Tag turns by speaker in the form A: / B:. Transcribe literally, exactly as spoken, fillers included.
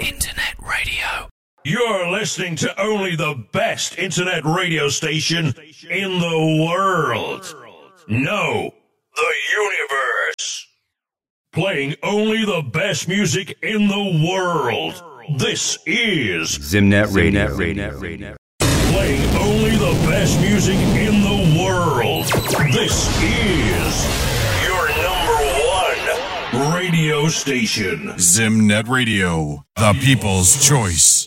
A: Internet radio.
B: You're listening to only the best internet radio station in the world. No, the universe. Playing only the best music in the world. This is
C: Zimnet Radio. Zimnet Radio.
B: Playing only the best music in the world. This is your number one radio station.
D: Zimnet Radio, the people's choice.